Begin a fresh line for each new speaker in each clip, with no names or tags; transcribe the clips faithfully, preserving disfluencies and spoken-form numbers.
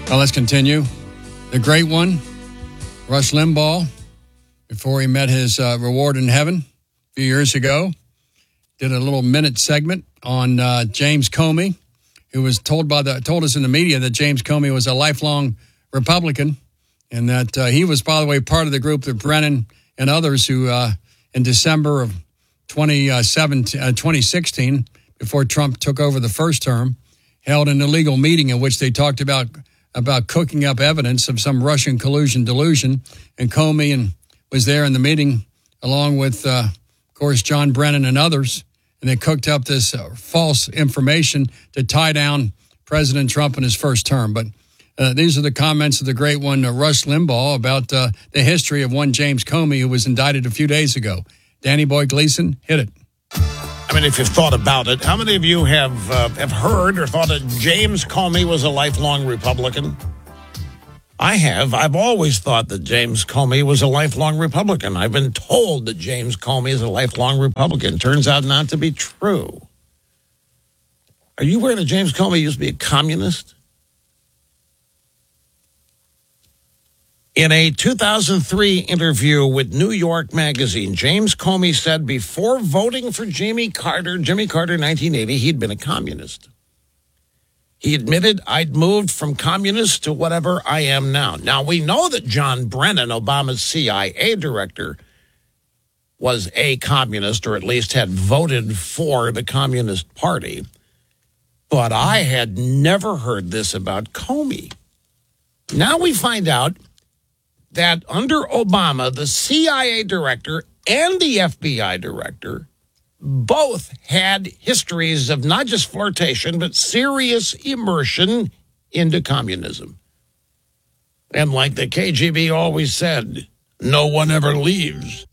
Well, let's continue. The great one, Rush Limbaugh, before he met his uh, reward in heaven a few years ago, did a little minute segment on uh, James Comey, who was told by the told us in the media that James Comey was a lifelong Republican, and that uh, he was, by the way, part of the group that Brennan and others who, uh, in December of twenty seventeen, uh, twenty sixteen, before Trump took over the first term, held an illegal meeting in which they talked about about cooking up evidence of some Russian collusion delusion. And Comey and was there in the meeting along with, uh, of course, John Brennan and others. And they cooked up this uh, false information to tie down President Trump in his first term. But uh, these are the comments of the great one, uh, Rush Limbaugh, about uh, the history of one James Comey, who was indicted a few days ago. Danny Boy Gleason, hit it.
I mean, if you've thought about it, how many of you have uh, have heard or thought that James Comey was a lifelong Republican? I have. I've always thought that James Comey was a lifelong Republican. I've been told that James Comey is a lifelong Republican. Turns out not to be true. Are you aware that James Comey used to be a communist? In a two thousand three interview with New York Magazine, James Comey said before voting for Jimmy Carter, Jimmy Carter in nineteen eighty, he'd been a communist. He admitted, I'd moved from communist to whatever I am now. Now, we know that John Brennan, Obama's C I A director, was a communist, or at least had voted for the Communist Party. But I had never heard this about Comey. Now we find out that under Obama, the C I A director and the F B I director both had histories of not just flirtation, but serious immersion into communism. And like the K G B always said, no one ever leaves.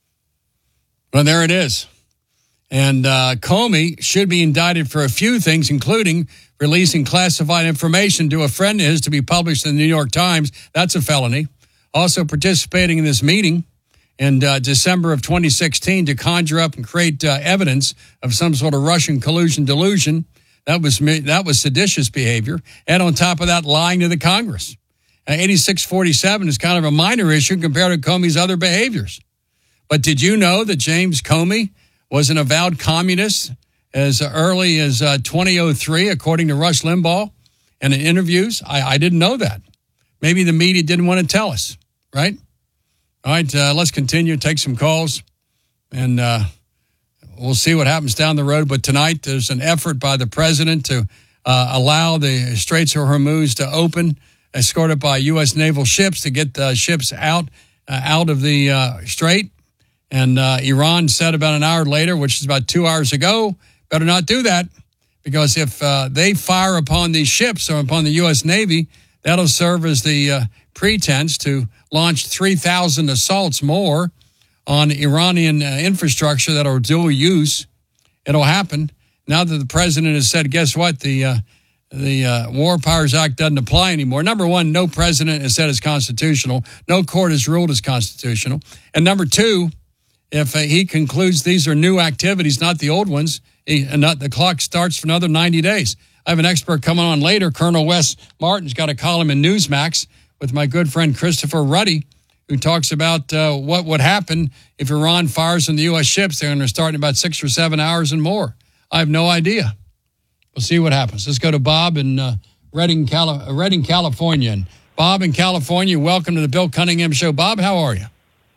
Well, there it is. And uh, Comey should be indicted for a few things, including releasing classified information to a friend of his to be published in the New York Times. That's a felony. Also participating in this meeting in uh, December of twenty sixteen to conjure up and create uh, evidence of some sort of Russian collusion delusion. That was that was seditious behavior. And on top of that, lying to the Congress. Uh, eighty-six forty-seven is kind of a minor issue compared to Comey's other behaviors. But did you know that James Comey was an avowed communist as early as uh, twenty oh three, according to Rush Limbaugh? And in interviews, I, I didn't know that. Maybe the media didn't want to tell us, right? All right, uh, let's continue, take some calls, and uh, we'll see what happens down the road. But tonight, there's an effort by the president to uh, allow the Straits of Hormuz to open, escorted by U S naval ships to get the ships out uh, out of the uh, strait. And uh, Iran said about an hour later, which is about two hours ago, better not do that, because if uh, they fire upon these ships or upon the U S Navy, that'll serve as the uh, pretense to launch three thousand assaults more on Iranian uh, infrastructure that are dual use. It'll happen. Now that the president has said, guess what, the uh, the uh, War Powers Act doesn't apply anymore. Number one, no president has said it's constitutional. No court has ruled it's constitutional. And number two, if uh, he concludes these are new activities, not the old ones, he, and not, the clock starts for another ninety days. I have an expert coming on later. Colonel Wes Martin's got a column in Newsmax with my good friend Christopher Ruddy, who talks about uh, what would happen if Iran fires on the U S ships. They're going to start in about six or seven hours and more. I have no idea. We'll see what happens. Let's go to Bob in uh, Redding, Cali- Redding, California. And Bob in California, welcome to the Bill Cunningham Show. Bob, how are you?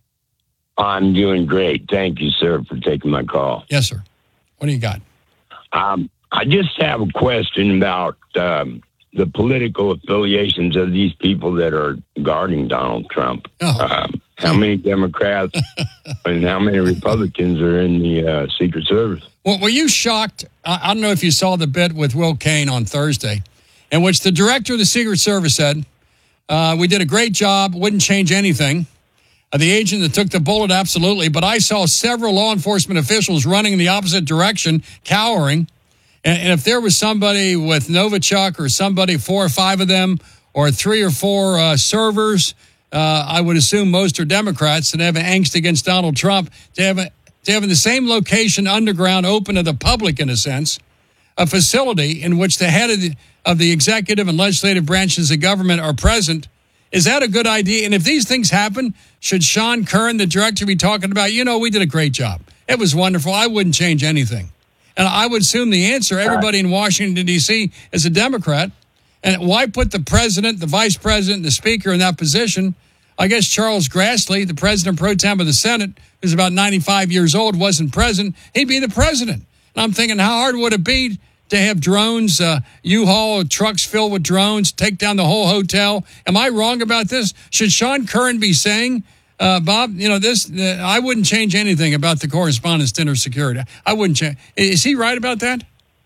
I'm doing great. Thank you, sir, for taking my call.
Yes, sir. What do you got?
Um, I just have a question about um, the political affiliations of these people that are guarding Donald Trump.
Oh.
Um, how many Democrats and how many Republicans are in the uh, Secret Service?
Well, were you shocked? I, I don't know if you saw the bit with Will Cain on Thursday, in which the director of the Secret Service said, uh, we did a great job, wouldn't change anything. Uh, the agent that took the bullet, absolutely. But I saw several law enforcement officials running in the opposite direction, cowering. And, and if there was somebody with Novichok or somebody, four or five of them, or three or four uh, servers, uh, I would assume most are Democrats that have angst against Donald Trump, to have, a, to have in the same location underground open to the public, in a sense, a facility in which the head of the, of the executive and legislative branches of government are present. Is that a good idea? And if these things happen, should Sean Curran, the director, be talking about, you know, we did a great job. It was wonderful. I wouldn't change anything. And I would assume the answer, everybody in Washington, D C is a Democrat. And why put the president, the vice president, the speaker in that position? I guess Charles Grassley, the president pro tem of the Senate, who's about ninety-five years old, wasn't present. He'd be the president. And I'm thinking, how hard would it be to have drones, uh, U-Haul trucks filled with drones, take down the whole hotel? Am I wrong about this? Should Sean Curran be saying, uh, Bob, you know, this, uh, I wouldn't change anything about the Correspondents' Dinner security. I wouldn't change. Is he right about that?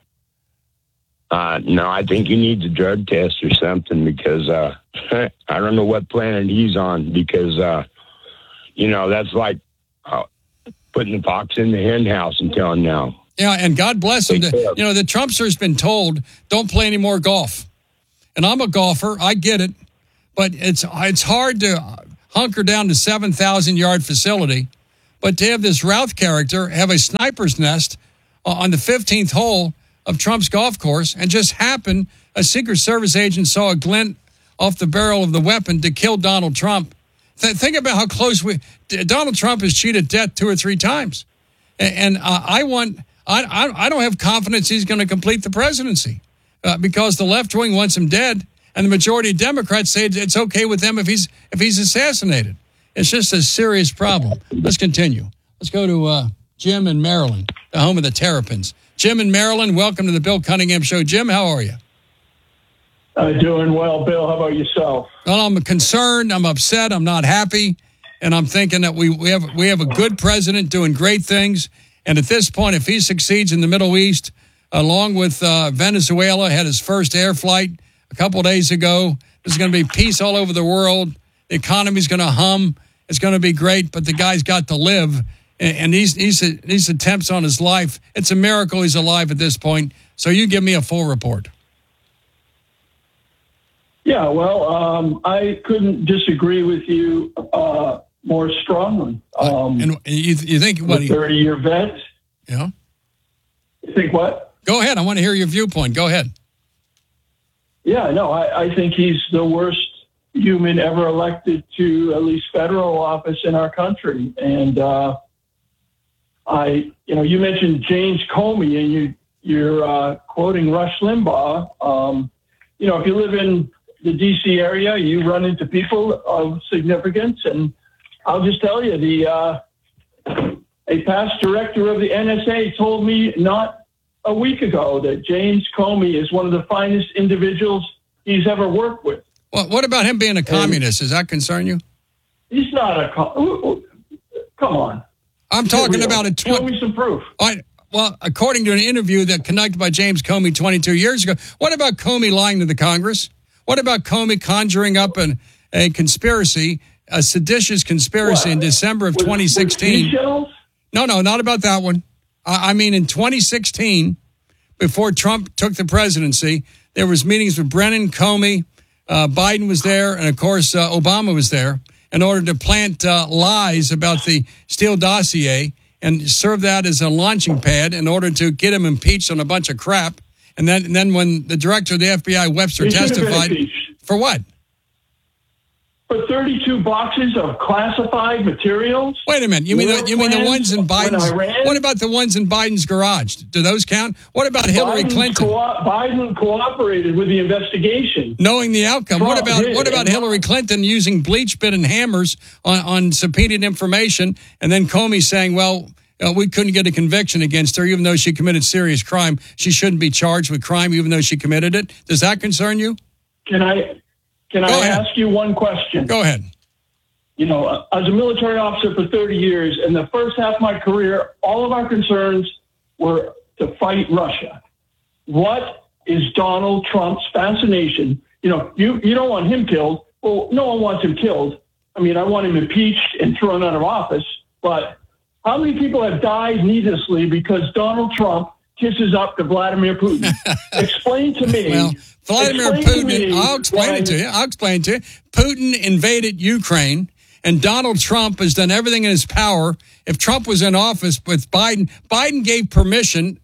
Uh, no, I think he needs a drug test or something because uh, I don't know what planet he's on because, uh, you know, that's like uh, putting the fox in the hen house until now.
Yeah, and God bless him. The, you know, the Trumpster's been told, don't play any more golf. And I'm a golfer. I get it. But it's it's hard to hunker down to seven thousand yard facility. But to have this Routh character have a sniper's nest on the fifteenth hole of Trump's golf course and just happen, a Secret Service agent saw a glint off the barrel of the weapon to kill Donald Trump. Th- think about how close we... Donald Trump has cheated death two or three times. And, and uh, I want... I, I, I don't have confidence he's going to complete the presidency uh, because the left wing wants him dead, and the majority of Democrats say it's okay with them if he's if he's assassinated. It's just a serious problem. Let's continue. Let's go to uh, Jim in Maryland, the home of the Terrapins. Jim in Maryland, welcome to the Bill Cunningham Show. Jim, how are you?
Uh, doing well, Bill. How about yourself?
Well, I'm concerned. I'm upset. I'm not happy, and I'm thinking that we we have we have a good president doing great things. And at this point, if he succeeds in the Middle East, along with uh, Venezuela, had his first air flight a couple of days ago, there's going to be peace all over the world. The economy's going to hum. It's going to be great, but the guy's got to live. And, and these, these, these attempts on his life, it's a miracle he's alive at this point. So you give me a full report.
Yeah, well, um, I couldn't disagree with you uh more strongly. Um,
and you, you think what?
thirty-year vet.
Yeah.
You think what?
Go ahead. I want to hear your viewpoint. Go ahead.
Yeah, no, I, I think he's the worst human ever elected to at least federal office in our country. And uh, I, you know, you mentioned James Comey, and you you're uh, quoting Rush Limbaugh. Um, you know, if you live in the D C area, you run into people of significance, and I'll just tell you, the uh, a past director of the N S A told me not a week ago that James Comey is one of the finest individuals he's ever worked with.
Well, what about him being a communist?
And
Does that concern you?
He's not a... Com- Come on.
I'm talking about a...
Tw- Show me some proof.
I, well, according to an interview that conducted by James Comey twenty-two years ago, what about Comey lying to the Congress? What about Comey conjuring up an, a conspiracy... a seditious conspiracy what? in December of with, twenty sixteen.
With
no, no, not about that one. I, I mean, in twenty sixteen, before Trump took the presidency, there was meetings with Brennan, Comey, uh, Biden was there, and of course, uh, Obama was there in order to plant uh, lies about the Steele dossier and serve that as a launching pad in order to get him impeached on a bunch of crap. And then, and then when the director of the F B I, Webster,
he
testified, for what?
For thirty-two boxes of classified materials.
Wait a minute. You mean the, you mean the ones in Biden's? What about the ones in Biden's garage? Do those count? What about Hillary
Biden
Clinton?
Co- Biden cooperated with the investigation,
knowing the outcome.
Trump
what about
did.
what about Hillary Clinton using bleach bit and hammers on, on subpoenaed information, and then Comey saying, "Well, uh, we couldn't get a conviction against her, even though she committed serious crime. She shouldn't be charged with crime, even though she committed it." Does that concern you?
Can I? Can
Go
I
ahead.
ask you one question?
Go ahead.
You know, uh, as a military officer for thirty years, in the first half of my career, all of our concerns were to fight Russia. What is Donald Trump's fascination? You know, you, you don't want him killed. Well, no one wants him killed. I mean, I want him impeached and thrown out of office. But how many people have died needlessly because Donald Trump kisses up to Vladimir Putin? Explain to me.
Well, Vladimir
explain
Putin,
to me
I'll explain
why,
it to you. I'll explain it to you. Putin invaded Ukraine, and Donald Trump has done everything in his power. If Trump was in office with Biden, Biden gave permission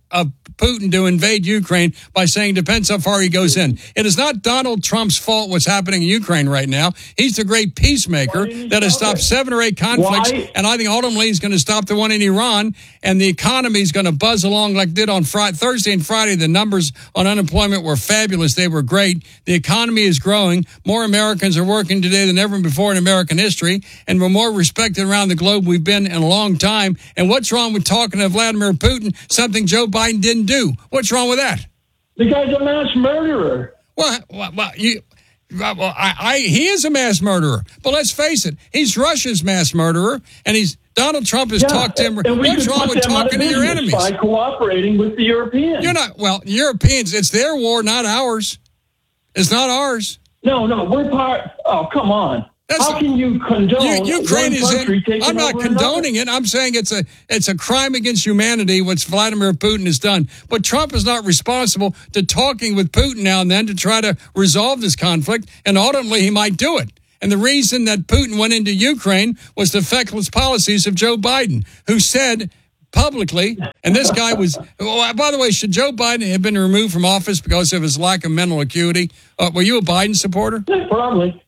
of Putin to invade Ukraine by saying depends how far he goes in. It is not Donald Trump's fault what's happening in Ukraine right now. He's the great peacemaker that has stopped seven or eight conflicts,
Why?
and I think ultimately he's going to stop the one in Iran, and the economy is going to buzz along like it did on Friday, Thursday and Friday. The numbers on unemployment were fabulous. They were great. The economy is growing. More Americans are working today than ever before in American history, and we're more respected around the globe we've been in a long time. And what's wrong with talking to Vladimir Putin, something Joe Biden didn't do? What's wrong with that?
The guy's a mass murderer.
Well, well, well you, well I, I, he is a mass murderer. But let's face it, he's Russia's mass murderer, and he's Donald Trump has
Yeah,
talked to him.
and we
What's
could
wrong
put
with
them out of
talking to your
business
enemies?
by cooperating with the Europeans?
You're not, well, Europeans, it's their war, not ours. It's not ours.
No, no, we're part. Oh, come on.
That's
How can you condone
You, Ukraine
one
is
country
in.
taking
I'm not
over
condoning it. I'm saying it's a it's a crime against humanity what Vladimir Putin has done. But Trump is not responsible to talking with Putin now and then to try to resolve this conflict, and ultimately he might do it. And the reason that Putin went into Ukraine was the feckless policies of Joe Biden, who said publicly, and this guy was, oh, by the way, should Joe Biden have been removed from office because of his lack of mental acuity? Uh, were you a Biden supporter?
Yeah, probably.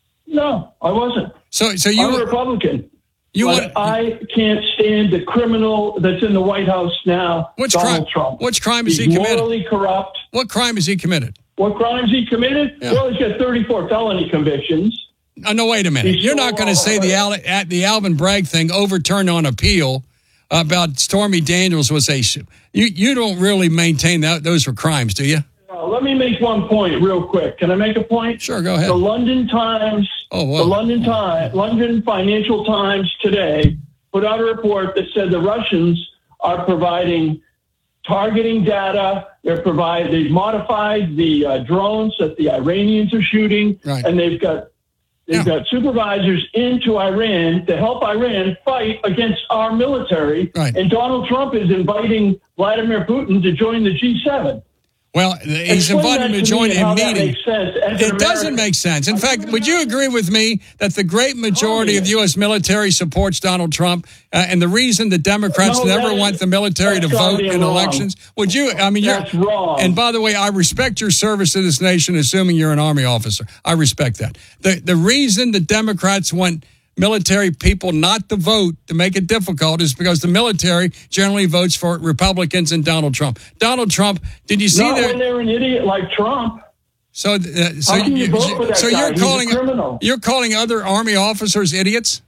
No, I wasn't.
So, so
I'm
you
a Republican.
you
but
want
I can't stand the criminal that's in the White House now,
Which
Donald
crime-
Trump.
which crime has
He's
he committed?
morally corrupt.
what crime has he committed?
What crimes he committed?
Yeah.
Well, he's got thirty-four felony convictions.
Oh, no, wait a minute.
He's
You're not
so-
going to say the Al, at the Alvin Bragg thing overturned on appeal about Stormy Daniels was a you you don't really maintain that those were crimes, do you?
Uh, let me make one point real quick. Can I make a point?
Sure, go ahead.
The London Times,
Oh, whoa.
the London Times, London Financial Times today put out a report that said the Russians are providing targeting data. They're provide they've modified the uh, drones that the Iranians are shooting,
Right.
and they've got they've
Yeah.
got supervisors into Iran to help Iran fight against our military.
Right.
And Donald Trump is inviting Vladimir Putin to join the G seven.
Well, he's
Explain
invited
that
him to
to
join
me
a
how that
meeting.
makes sense as an
It doesn't
American.
make sense. In fact, would you agree with me that the great majority of the U S military supports Donald Trump, uh, and the reason the Democrats
No,
never
that is-
want the military to
that's
vote
goddamn
in
wrong.
elections? Would you? I mean,
That's
you're
wrong.
And by the way, I respect your service to this nation, assuming you're an Army officer. I respect that. The the reason the Democrats want military people not to vote to make it difficult is because the military generally votes for Republicans and Donald Trump. Donald Trump, did you see
Not
there?
when they're an idiot like Trump.
So, uh, so,
How can you
you,
vote for that
so
guy?
you're
He's a
calling
criminal.
you're calling other Army officers idiots?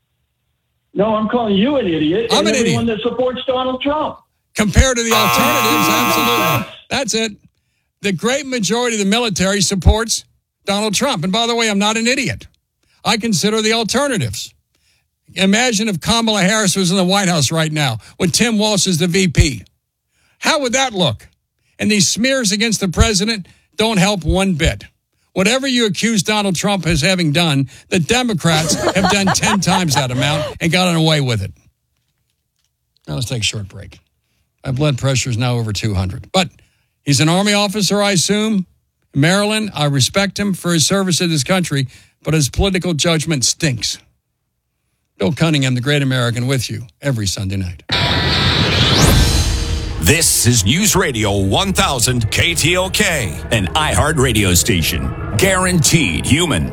No, I'm calling you an idiot.
I'm
and
an
everyone
idiot.
that supports Donald Trump.
Compared to the alternatives,
Ah.
absolutely. That's it. The great majority of the military supports Donald Trump. And by the way, I'm not an idiot. I consider the alternatives. Imagine if Kamala Harris was in the White House right now with Tim Walsh as the V P. How would that look? And these smears against the president don't help one bit. Whatever you accuse Donald Trump as having done, the Democrats have done ten times that amount and gotten away with it. Now let's take a short break. My blood pressure is now over two hundred. But he's an Army officer, I assume. Maryland, I respect him for his service to this country, but his political judgment stinks. Bill Cunningham, the Great American, with you every Sunday night.
This is News Radio one thousand K T L K, an iHeart radio station. Guaranteed human.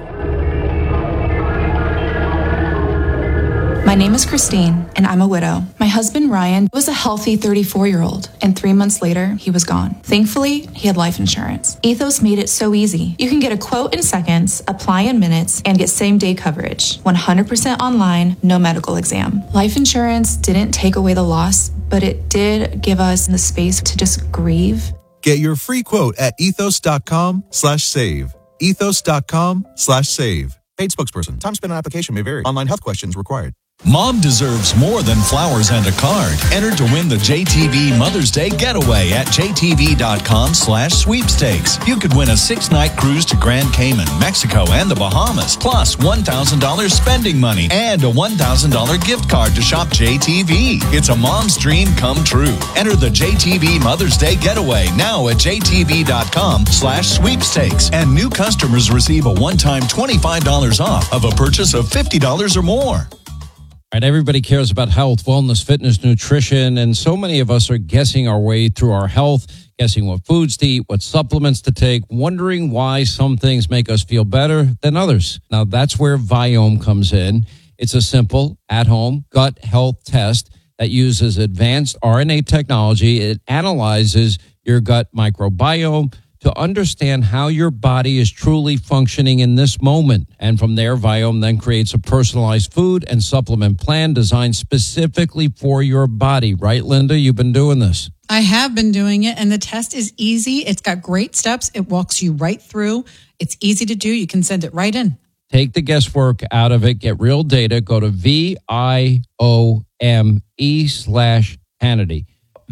My name is Christine, and I'm a widow. My husband, Ryan, was a healthy thirty-four-year-old, and three months later, he was gone. Thankfully, he had life insurance. Ethos made it so easy. You can get a quote in seconds, apply in minutes, and get same-day coverage. one hundred percent online, no medical exam. Life insurance didn't take away the loss, but it did give us the space to just grieve.
Get your free quote at ethos.com slash save. Ethos.com slash save. Paid spokesperson. Time spent on application may vary. Online health questions required.
Mom deserves more than flowers and a card. Enter to win the J T V Mother's Day Getaway at jtv.com slash sweepstakes. You could win a six-night cruise to Grand Cayman, Mexico, and the Bahamas, plus one thousand dollars spending money and a one thousand dollars gift card to shop J T V. It's a mom's dream come true. Enter the J T V Mother's Day Getaway now at jtv.com slash sweepstakes. And new customers receive a one-time twenty-five dollars off of a purchase of fifty dollars or more.
Right, everybody cares about health, wellness, fitness, nutrition, and so many of us are guessing our way through our health, guessing what foods to eat, what supplements to take, wondering why some things make us feel better than others. Now, that's where Viome comes in. It's a simple, at-home gut health test that uses advanced R N A technology. It analyzes your gut microbiome to understand how your body is truly functioning in this moment. And from there, Viome then creates a personalized food and supplement plan designed specifically for your body. Right, Linda? You've been doing this.
I have been doing it, and the test is easy. It's got great steps. It walks you right through. It's easy to do. You can send it right in.
Take the guesswork out of it. Get real data. Go to V I O M E slash Hannity.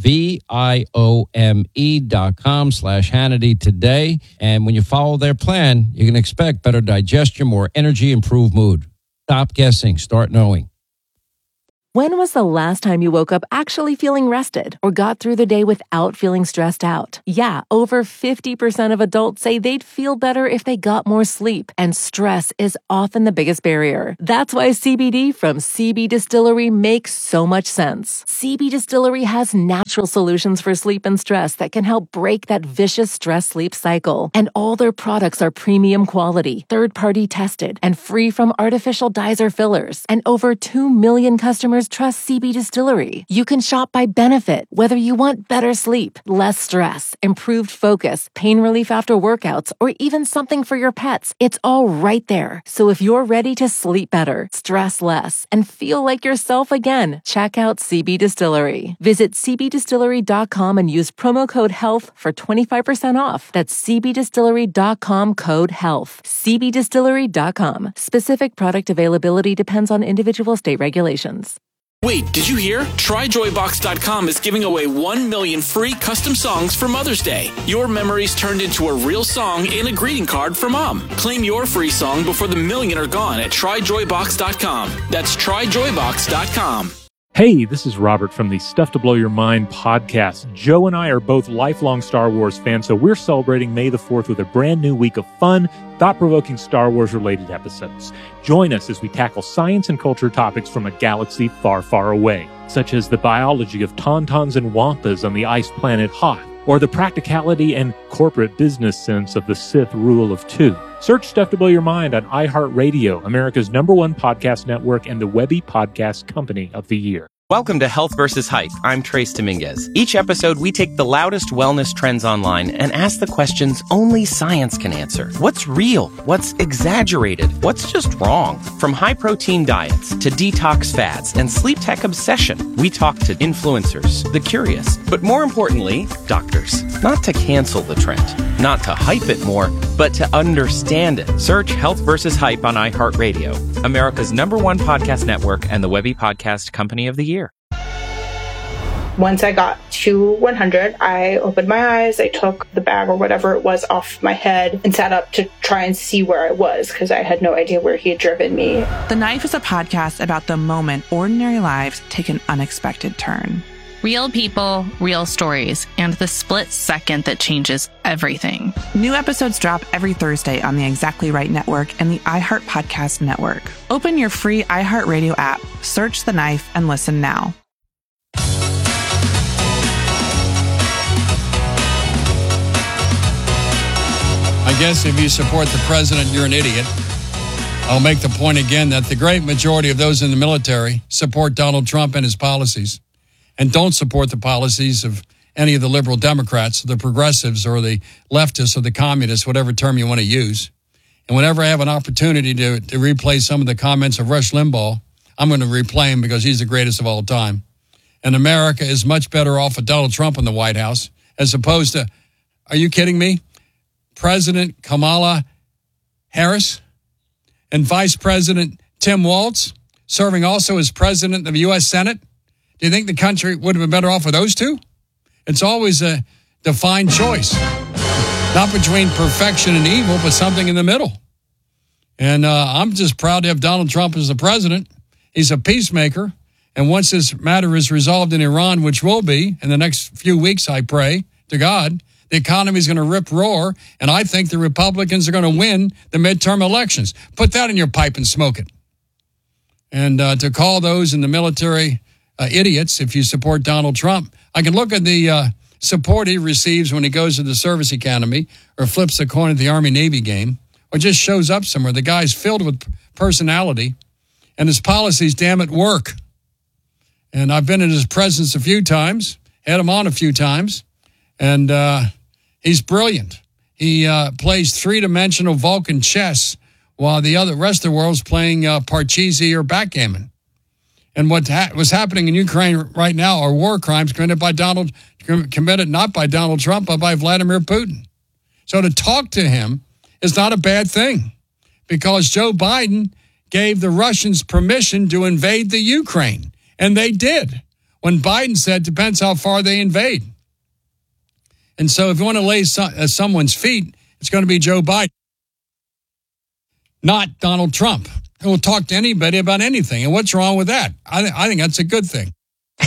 V-I-O-M-E dot com slash Hannity today. And when you follow their plan, you can expect better digestion, more energy, improved mood. Stop guessing. Start knowing.
When was the last time you woke up actually feeling rested or got through the day without feeling stressed out? Yeah, over fifty percent of adults say they'd feel better if they got more sleep, and stress is often the biggest barrier. That's why C B D from C B Distillery makes so much sense. C B Distillery has natural solutions for sleep and stress that can help break that vicious stress-sleep cycle. And all their products are premium quality, third-party tested, and free from artificial dyes or fillers. And over two million customers trust C B Distillery. You can shop by benefit, whether you want better sleep, less stress, improved focus, pain relief after workouts, or even something for your pets. It's all right there. So if you're ready to sleep better, stress less, and feel like yourself again, check out C B Distillery. Visit C B distillery dot com and use promo code HEALTH for twenty-five percent off. That's C B distillery dot com code HEALTH. C B distillery dot com. Specific product availability depends on individual state regulations.
Wait, did you hear? Try joy box dot com is giving away one million free custom songs for Mother's Day. Your memories turned into a real song in a greeting card for Mom. Claim your free song before the million are gone at try joy box dot com. That's try joy box dot com.
Hey, this is Robert from the Stuff to Blow Your Mind podcast. Joe and I are both lifelong Star Wars fans, so we're celebrating May the fourth with a brand new week of fun, thought-provoking Star Wars-related episodes. Join us as we tackle science and culture topics from a galaxy far, far away, such as the biology of tauntauns and wampas on the ice planet Hoth, or the practicality and corporate business sense of the Sith rule of two. Search Stuff to Blow Your Mind on iHeartRadio, America's number one podcast network and the Webby Podcast Company of the Year.
Welcome to Health versus Hype. I'm Trace Dominguez. Each episode, we take the loudest wellness trends online and ask the questions only science can answer. What's real? What's exaggerated? What's just wrong? From high-protein diets to detox fads and sleep tech obsession, we talk to influencers, the curious, but more importantly, doctors. Not to cancel the trend, not to hype it more, but to understand it. Search Health versus Hype on iHeartRadio, America's number one podcast network and the Webby Podcast Company of the Year.
Once I got to one hundred, I opened my eyes, I took the bag or whatever it was off my head and sat up to try and see where I was because I had no idea where he had driven me.
The Knife is a podcast about the moment ordinary lives take an unexpected turn.
Real people, real stories, and the split second that changes everything.
New episodes drop every Thursday on the Exactly Right Network and the iHeart Podcast Network. Open your free iHeartRadio app, search The Knife, and listen now.
I guess if you support the president, you're an idiot. I'll make the point again that the great majority of those in the military support Donald Trump and his policies and don't support the policies of any of the liberal Democrats, the progressives, or the leftists, or the communists, whatever term you want to use. And whenever I have an opportunity to, to replay some of the comments of Rush Limbaugh, I'm going to replay him because he's the greatest of all time. And America is much better off with Donald Trump in the White House as opposed to, are you kidding me? President Kamala Harris and Vice President Tim Walz serving also as president of the U S Senate. Do you think the country would have been better off with those two? It's always a defined choice, not between perfection and evil, but something in the middle. And uh, I'm just proud to have Donald Trump as the president. He's a peacemaker. And once this matter is resolved in Iran, which will be in the next few weeks, I pray to God, the economy is going to rip roar, and I think the Republicans are going to win the midterm elections. Put that in your pipe and smoke it. And uh, to call those in the military uh, idiots if you support Donald Trump. I can look at the uh, support he receives when he goes to the service academy or flips a coin at the Army-Navy game or just shows up somewhere. The guy's filled with personality, and his policies, damn it, work. And I've been in his presence a few times, had him on a few times, and uh, he's brilliant. He uh, plays three-dimensional Vulcan chess while the other rest of the world's playing uh, Parcheesi or backgammon. And what ha- was happening in Ukraine right now are war crimes committed by Donald, committed not by Donald Trump, but by Vladimir Putin. So to talk to him is not a bad thing, because Joe Biden gave the Russians permission to invade the Ukraine, and they did. When Biden said, depends how far they invade. And so if you want to lay so- at someone's feet, it's going to be Joe Biden, not Donald Trump. And we'll talk to anybody about anything. And what's wrong with that? I, th- I think that's a good thing.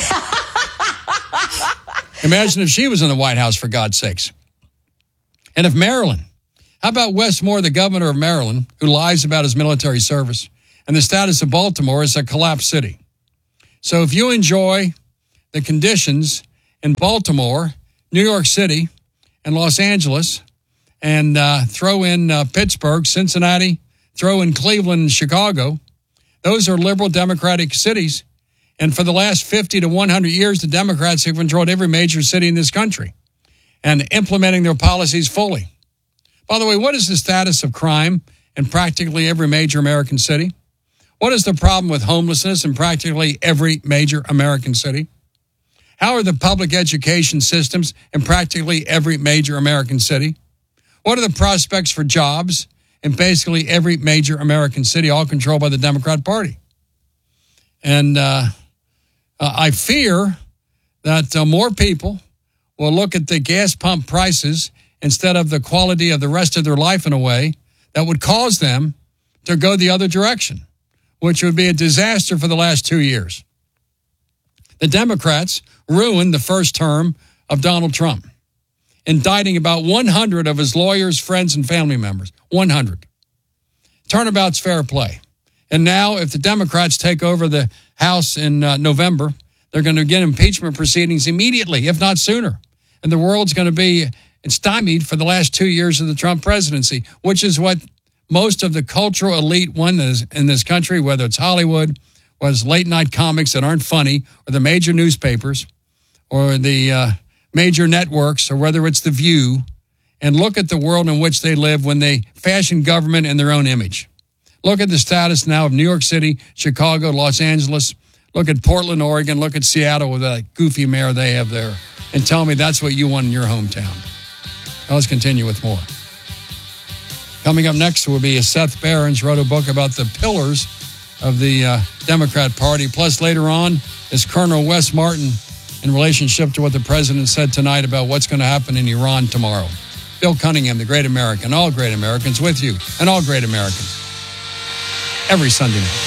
Imagine if she was in the White House, for God's sakes. And if Maryland, how about Wes Moore, the governor of Maryland, who lies about his military service, and the status of Baltimore is a collapsed city. So if you enjoy the conditions in Baltimore, New York City, and Los Angeles, and uh, throw in uh, Pittsburgh, Cincinnati, throw in Cleveland and Chicago, those are liberal democratic cities. And for the last fifty to one hundred years, the Democrats have controlled every major city in this country and implementing their policies fully. By the way, what is the status of crime in practically every major American city? What is the problem with homelessness in practically every major American city? How are the public education systems in practically every major American city? What are the prospects for jobs in basically every major American city, all controlled by the Democrat Party? And uh, uh, I fear that uh, more people will look at the gas pump prices instead of the quality of the rest of their life in a way that would cause them to go the other direction, which would be a disaster for the last two years. The Democrats ruined the first term of Donald Trump, indicting about one hundred of his lawyers, friends, and family members. one hundred. Turnabout's fair play. And now, if the Democrats take over the House in uh, November, they're going to get impeachment proceedings immediately, if not sooner. And the world's going to be stymied for the last two years of the Trump presidency, which is what most of the cultural elite won in this country, whether it's Hollywood, whether it's late-night comics that aren't funny, or the major newspapers, or the uh, major networks, or whether it's The View, and look at the world in which they live when they fashion government in their own image. Look at the status now of New York City, Chicago, Los Angeles. Look at Portland, Oregon. Look at Seattle with that goofy mayor they have there. And tell me that's what you want in your hometown. Now let's continue with more. Coming up next will be Seth Barons wrote a book about the pillars of the uh, Democrat Party. Plus, later on is Colonel Wes Martin in relationship to what the president said tonight about what's going to happen in Iran tomorrow. Bill Cunningham, the great American, all great Americans with you, and all great Americans, every Sunday night.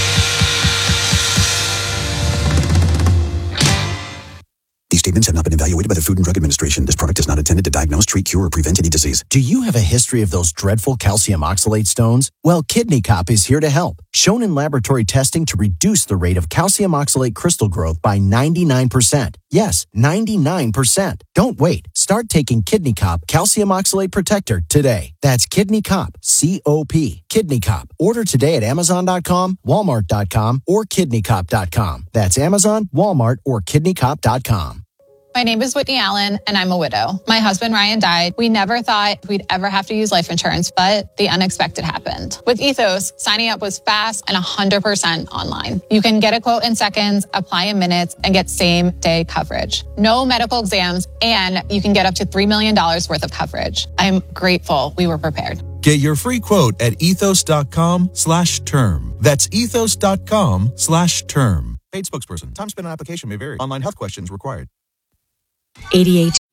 These statements have not been evaluated by the Food and Drug Administration. This product is not intended to diagnose, treat, cure, or prevent any disease.
Do you have a history of those dreadful calcium oxalate stones? Well, Kidney Cop is here to help. Shown in laboratory testing to reduce the rate of calcium oxalate crystal growth by ninety-nine percent. Yes, ninety-nine percent. Don't wait. Start taking Kidney Cop Calcium Oxalate Protector today. That's Kidney Cop, C O P. Kidney Cop. Order today at Amazon dot com, Walmart dot com, or Kidney Cop dot com. That's Amazon, Walmart, or Kidney Cop dot com.
My name is Whitney Allen, and I'm a widow. My husband, Ryan, died. We never thought we'd ever have to use life insurance, but the unexpected happened. With Ethos, signing up was fast and one hundred percent online. You can get a quote in seconds, apply in minutes, and get same-day coverage. No medical exams, and you can get up to three million dollars worth of coverage. I'm grateful we were prepared.
Get your free quote at ethos.com slash term. That's ethos.com slash term. Paid spokesperson. Time spent on application may vary. Online health questions required.
A D H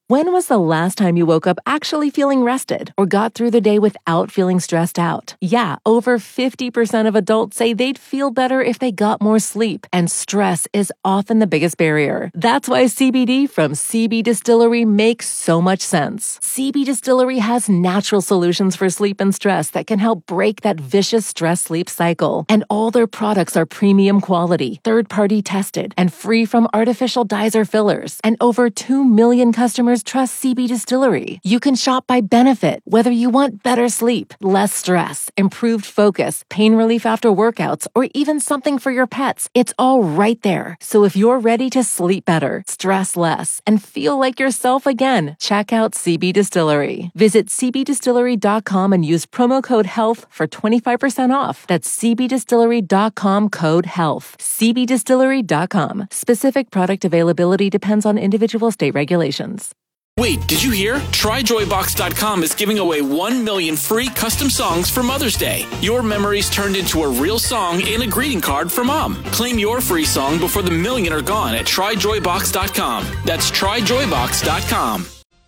When was the last time you woke up actually feeling rested or got through the day without feeling stressed out? Yeah, over fifty percent of adults say they'd feel better if they got more sleep, and stress is often the biggest barrier. That's why C B D from C B Distillery makes so much sense. C B Distillery has natural solutions for sleep and stress that can help break that vicious stress-sleep cycle. And all their products are premium quality, third-party tested, and free from artificial dyes or fillers. And over two million customers trust C B Distillery. You can shop by benefit, whether you want better sleep, less stress, improved focus, pain relief after workouts, or even something for your pets. It's all right there. So if you're ready to sleep better, stress less, and feel like yourself again, check out C B Distillery. Visit c b distillery dot com and use promo code HEALTH for twenty-five percent off. That's c b distillery dot com code HEALTH. c b distillery dot com. Specific product availability depends on individual state regulations.
Wait, did you hear? try joy box dot com is giving away one million free custom songs for Mother's Day. Your memories turned into a real song in a greeting card for Mom. Claim your free song before the million are gone at try joy box dot com. That's try joy box dot com.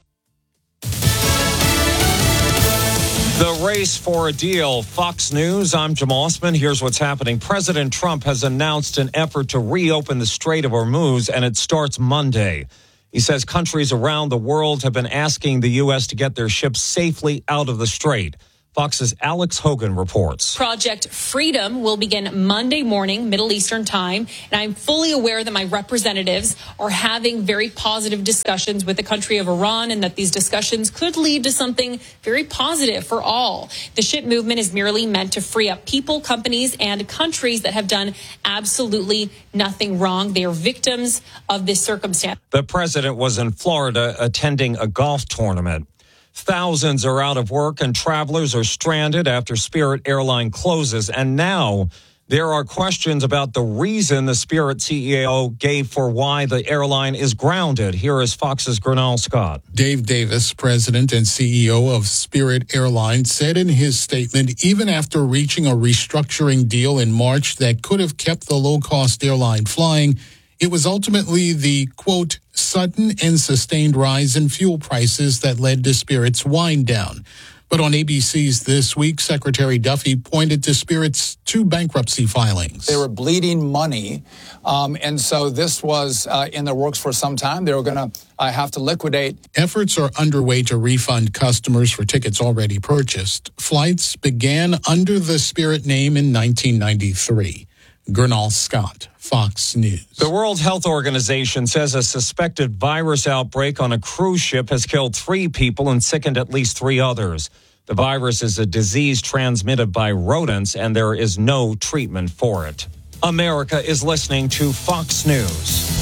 The race for a deal. Fox News, I'm Jamal Osman. Here's what's happening. President Trump has announced an effort to reopen the Strait of Hormuz, and it starts Monday. He says countries around the world have been asking the U S to get their ships safely out of the strait. Fox's Alex Hogan reports.
Project Freedom will begin Monday morning, Middle Eastern time, and I'm fully aware that my representatives are having very positive discussions with the country of Iran and that these discussions could lead to something very positive for all. The ship movement is merely meant to free up people, companies, and countries that have done absolutely nothing wrong. They are victims of this circumstance.
The president was in Florida attending a golf tournament. Thousands are out of work and travelers are stranded after Spirit Airline closes. And now there are questions about the reason the Spirit C E O gave for why the airline is grounded. Here is Fox's Gernal Scott.
Dave Davis, president and C E O of Spirit Airlines, said in his statement, even after reaching a restructuring deal in March that could have kept the low-cost airline flying, it was ultimately the, quote, sudden and sustained rise in fuel prices that led to Spirit's wind down. But on A B C's This Week, Secretary Duffy pointed to Spirit's two bankruptcy filings.
They were bleeding money, um, and so this was uh, in the works for some time. They were going to uh, have to liquidate.
Efforts are underway to refund customers for tickets already purchased. Flights began under the Spirit name in nineteen ninety-three. Gernal Scott, Fox News.
The World Health Organization says a suspected virus outbreak on a cruise ship has killed three people and sickened at least three others. The virus is a disease transmitted by rodents, and there is no treatment for it. America is listening to Fox News.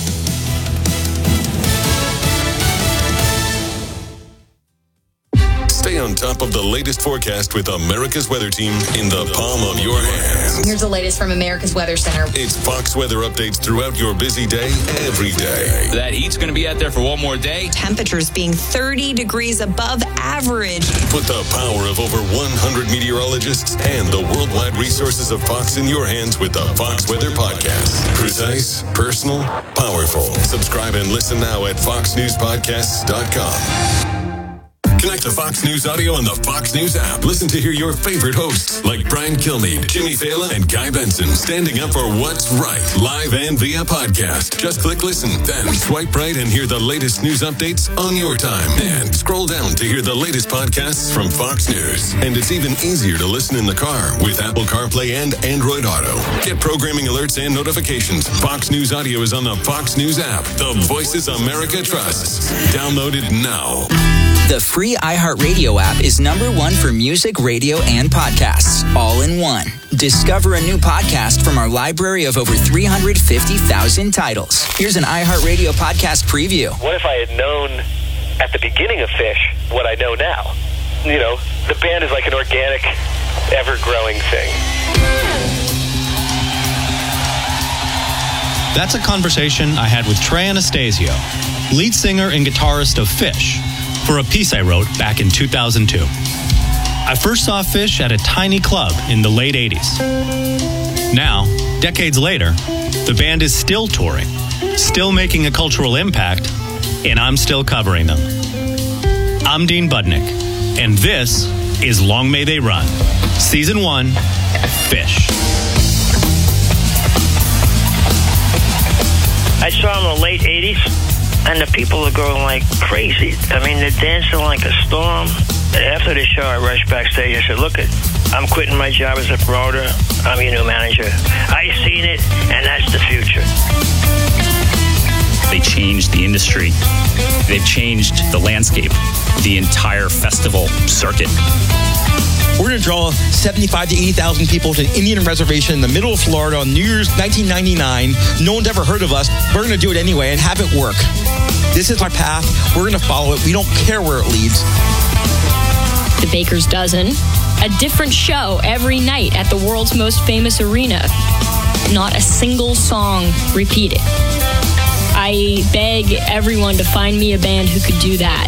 Stay on top of the latest forecast with America's Weather Team in the palm of your hands.
Here's the latest from America's Weather Center.
It's Fox weather updates throughout your busy day, every day.
That heat's going to be out there for one more day.
Temperatures being thirty degrees above average.
Put the power of over one hundred meteorologists and the worldwide resources of Fox in your hands with the Fox Weather Podcast. Precise, personal, powerful. Subscribe and listen now at fox news podcasts dot com. Connect to Fox News Audio on the Fox News app. Listen to hear your favorite hosts like Brian Kilmeade, Jimmy Fallon, and Guy Benson standing up for what's right, live and via podcast. Just click listen, then swipe right and hear the latest news updates on your time. And scroll down to hear the latest podcasts from Fox News. And it's even easier to listen in the car with Apple CarPlay and Android Auto. Get programming alerts and notifications. Fox News Audio is on the Fox News app. The voices America trusts. Download it now.
The free iHeartRadio app is number one for music, radio, and podcasts, all in one. Discover a new podcast from our library of over three hundred fifty thousand titles. Here's an iHeartRadio podcast preview.
What if I had known at the beginning of Fish what I know now? You know, the band is like an organic, ever-growing thing.
That's a conversation I had with Trey Anastasio, lead singer and guitarist of Fish, for a piece I wrote back in two thousand two. I first saw Fish at a tiny club in the late eighties. Now, decades later, the band is still touring, still making a cultural impact, and I'm still covering them. I'm Dean Budnick, and this is Long May They Run. Season one, Fish.
I saw him in the late eighties, and the people are going like crazy. I mean, they're dancing like a storm. After the show, I rushed backstage and said, look, it, I'm quitting my job as a promoter. I'm your new manager. I seen it, and that's the future.
They changed the industry. They've changed the landscape, the entire festival circuit.
We're going to draw seventy-five to eighty thousand people to an Indian reservation in the middle of Florida on New Year's nineteen ninety-nine. No one's ever heard of us. We're going to do it anyway and have it work. This is our path. We're going to follow it. We don't care where it leads.
The Baker's Dozen, a different show every night at the world's most famous arena. Not a single song repeated. I beg everyone to find me a band who could do that.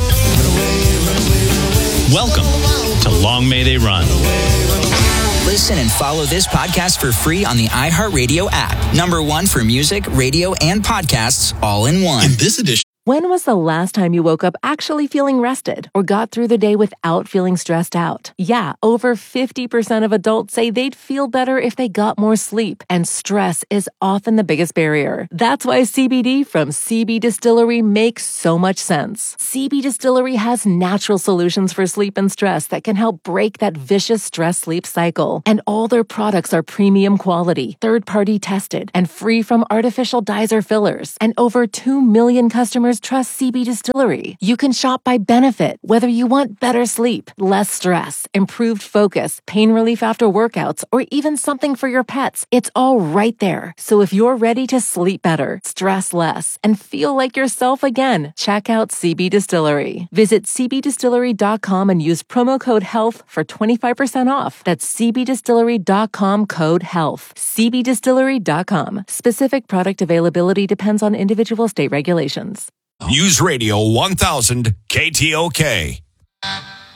Welcome to Long May They Run.
Listen and follow this podcast for free on the iHeartRadio app. Number one for music, radio, and podcasts all in one.
In this edition.
When was the last time you woke up actually feeling rested or got through the day without feeling stressed out? Yeah, over fifty percent of adults say they'd feel better if they got more sleep, and stress is often the biggest barrier. That's why C B D from C B Distillery makes so much sense. C B Distillery has natural solutions for sleep and stress that can help break that vicious stress-sleep cycle. And all their products are premium quality, third-party tested, and free from artificial dyes or fillers. And over two million customers trust C B Distillery. You can shop by benefit, whether you want better sleep, less stress, improved focus, pain relief after workouts, or even something for your pets. It's all right there. So if you're ready to sleep better, stress less, and feel like yourself again, check out C B Distillery. Visit c b distillery dot com and use promo code HEALTH for twenty-five percent off. That's c b distillery dot com code HEALTH. c b distillery dot com. Specific product availability depends on individual state regulations.
News Radio one thousand K T O K.